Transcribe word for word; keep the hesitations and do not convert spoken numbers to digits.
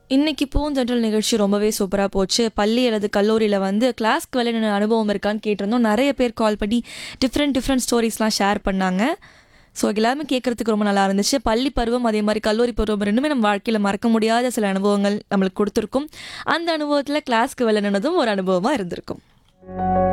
இன்னைக்கு பூந்தென்றல் நிகழ்ச்சி ரொம்பவே சூப்பராக போச்சு. பள்ளி அல்லது கல்லூரியில் வந்து கிளாஸ்க்கு விளையாடின அனுபவம் இருக்கான்னு கேட்டிருந்தோம். நிறைய பேர் கால் பண்ணி டிஃப்ரெண்ட் டிஃப்ரெண்ட் ஸ்டோரிஸ்லாம் ஷேர் பண்ணாங்க. ஸோ எல்லாமே கேட்குறதுக்கு ரொம்ப நல்லா இருந்துச்சு. பள்ளி பருவம் அதே மாதிரி கல்லூரி பருவம் ரெண்டுமே நம்ம வாழ்க்கையில் மறக்க முடியாத சில அனுபவங்கள் நம்மளுக்கு கொடுத்துருக்கும். அந்த அனுபவத்தில் கிளாஸ்க்கு விளையாடினதும் ஒரு அனுபவமாக இருந்திருக்கும்.